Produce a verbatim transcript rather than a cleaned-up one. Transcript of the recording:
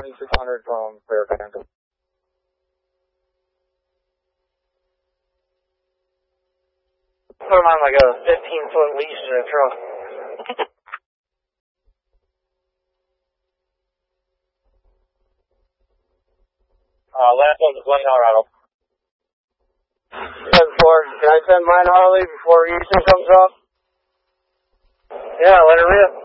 seventy-six hundred from Fairfax. Put him on like a fifteen foot leash in a truck. uh, last one's Glen, Colorado. ten four, can I send mine Harley before Houston comes up? Yeah, let her rip.